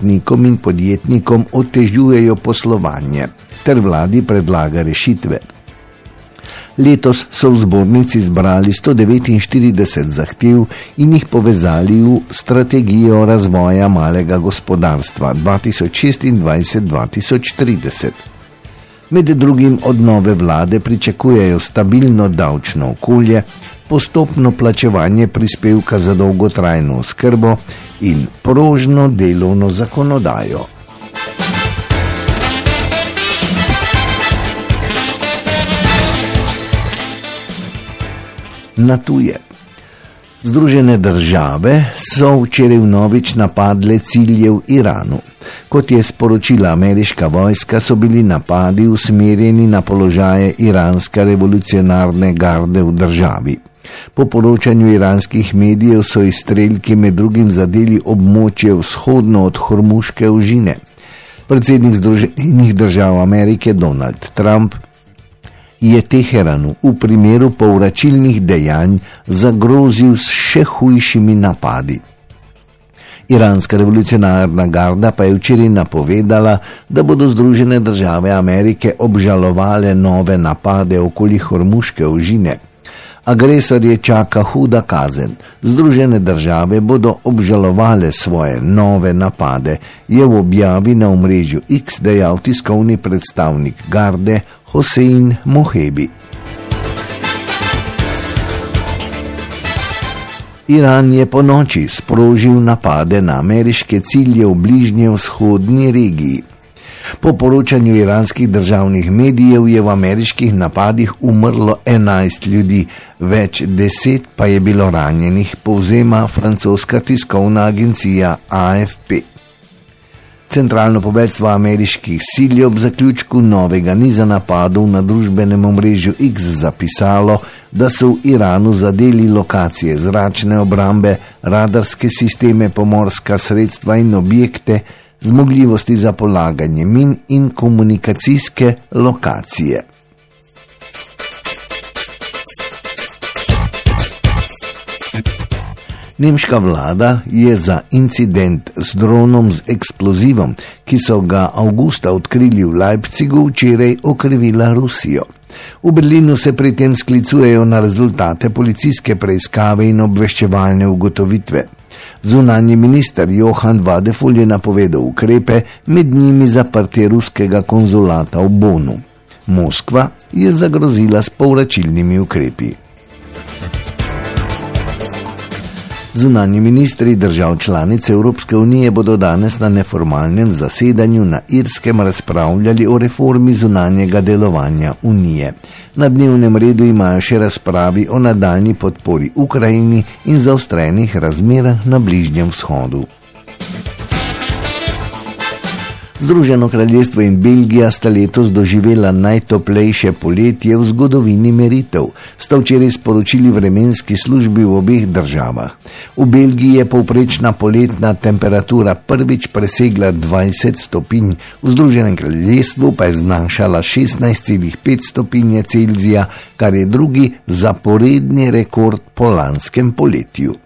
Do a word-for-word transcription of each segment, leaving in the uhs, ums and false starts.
obrtnikom in podjetnikom otežujejo poslovanje, ter vladi predlaga rešitve. Letos so v zbornici zbrali sto devetinštirideset zahtev in jih povezali v strategijo razvoja malega gospodarstva dva tisoč šestindvajset do dva tisoč trideset. Med drugim od nove vlade pričakujejo stabilno davčno okolje, postopno plačevanje prispevka za dolgotrajno oskrbo in prožno delovno zakonodajo. Na tuje. Združene države so včeraj vnovič napadle cilje v Iranu. Kot je sporočila ameriška vojska, so bili napadi usmerjeni na položaje iranske revolucionarne garde v državi. Po poročanju iranskih medijev so izstrelki med drugim zadeli območje vzhodno od Hormuške ožine. Predsednik Združenih držav Amerike Donald Trump je Teheranu v primeru povračilnih dejanj zagrozil s še hujšimi napadi. Iranska revolucionarna garda pa je včeraj napovedala, da bodo Združene države Amerike obžalovale nove napade okoli Hormuške ožine. Agresorje čaka huda kazen. Združene države bodo obžalovale svoje nove napade, je v objavi na omrežju X dejal tiskovni predstavnik garde Hossein Mohebi. Iran je po noči sprožil napade na ameriške cilje v bližnje vzhodni regiji. Po poročanju iranskih državnih medijev je v ameriških napadih umrlo enajst ljudi, več deset pa je bilo ranjenih, povzema francoska tiskovna agencija A F P. Centralno poveljstvo ameriških sil je ob zaključku novega niza napadov na družbenem omrežju X zapisalo, da so v Iranu zadeli lokacije zračne obrambe, radarske sisteme, pomorska sredstva in objekte, zmogljivosti za polaganje min in komunikacijske lokacije. Nemška vlada je za incident z dronom z eksplozivom, ki so ga avgusta odkrili v Leipzigu, včeraj okrivila Rusijo. V Berlinu se pri tem sklicujejo na rezultate policijske preiskave in obveščevalne ugotovitve. Zunanji minister Johann Vadeful je napovedal ukrepe, med njimi zaprtje ruskega konzulata v Bonu. Moskva je zagrozila s povračilnimi ukrepi. Zunanji ministri držav članic Evropske unije bodo danes na neformalnem zasedanju na Irskem razpravljali o reformi zunanjega delovanja Unije. Na dnevnem redu imajo še razpravi o nadaljnji podpori Ukrajini in zaostrenih razmerah na Bližnjem vzhodu. Združeno kraljestvo in Belgija sta letos doživela najtoplejše poletje v zgodovini meritev, sta včeraj sporočili vremenski službi v obeh državah. V Belgiji je povprečna poletna temperatura prvič presegla dvajset stopinj, v Združenem kraljestvu pa je znašala šestnajst celih pet stopinje Celzija, kar je drugi zaporedni rekord po lanskem poletju.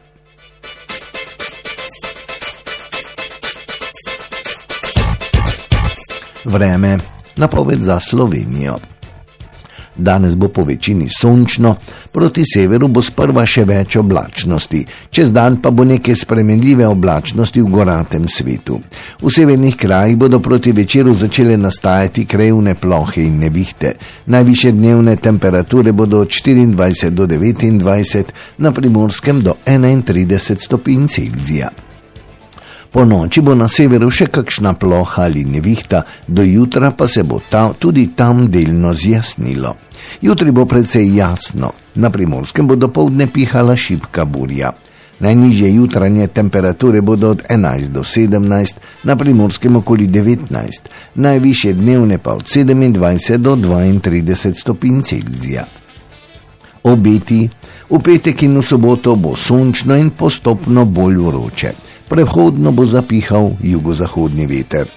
Vreme, napoved za Slovenijo. Danes bo po večini sončno, proti severu bo sprva še več oblačnosti, čez dan pa bo neke spremenljive oblačnosti v goratem svetu. V severnih krajih bodo proti večeru začele nastajati krajevne plohe in nevihte. Najvišje dnevne temperature bodo od štiriindvajset do devetindvajset, na Primorskem do enaintrideset stopinj Celzija. Po noči bo na severu še kakšna ploha ali nevihta, do jutra pa se bo ta, tudi tam delno zjasnilo. Jutri bo precej jasno, na Primorskem bo dopoldne pihala šibka burja. Najnižje jutranje temperature bodo od enajst do sedemnajst, na Primorskem okoli devetnajst, najvišje dnevne pa od sedemindvajset do dvaintrideset stopinj Celzija. Obeti, v petek in v soboto bo sončno in postopno bolj vroče. Prehodno bo zapihal jugozahodni veter.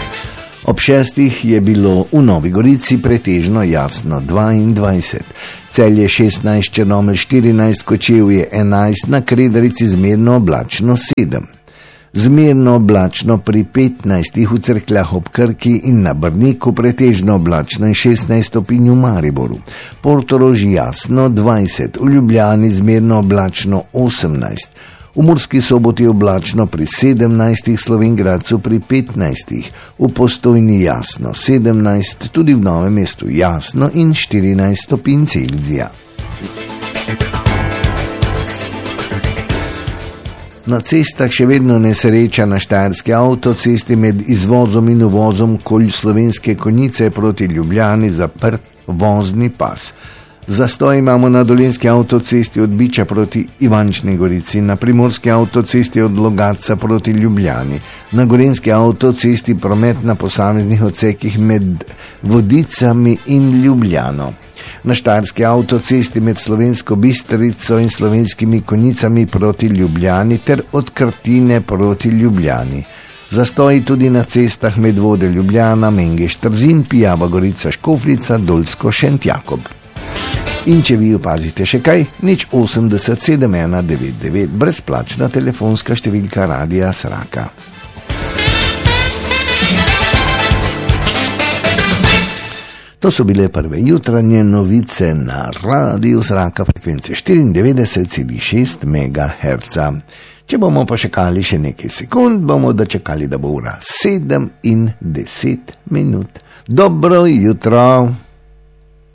Ob šestih je bilo v Novi Gorici pretežno jasno dvaindvajset, Celje šestnajst, Črnomelj štirinajst, Kočevje enajst, na Kredarici zmerno oblačno sedem. Zmerno oblačno pri petnajstih v Cerkljah ob Krki in na Brniku, pretežno oblačno in šestnajst stopinj v Mariboru. Portorož jasno dvajset, v Ljubljani zmerno oblačno osemnajst, v Murski Soboti oblačno pri sedemnajstih, Slovenj Gradcu pri petnajstih, v Postojni jasno sedemnajst, tudi v Novem mestu jasno in štirinajst stopinj Celzija. Na cestah še vedno nesreča na štajerski avtocesti med izvozom in uvozom kolj Slovenske Konjice proti Ljubljani, zaprt vozni pas. Zastoj imamo na dolenjski avtocesti od Biča proti Ivančni Gorici, na primorski avtocesti od Logatca proti Ljubljani, na gorenjski avtocesti promet na posameznih odsekih med Vodicami in Ljubljano. Na štajerski avtocesti med Slovensko Bistrico in Slovenskimi Konjicami proti Ljubljani ter od Krtine proti Ljubljani. Zastoji tudi na cestah Medvode Ljubljana, Mengeš Trzin, Pijava Gorica Škofljica, Dolsko Šentjakob. In če vi opazite še kaj, nič osemdeset sedem ena devet devet, brezplačna telefonska številka Radia Sraka. To so bile prve jutranje novice na Radiu Sraka, frekvence štiriindevetdeset celih šest megaherca. Če bomo pa čakali še nekaj sekund, bomo dočakali, da bo ura sedem in deset minut. Dobro jutro!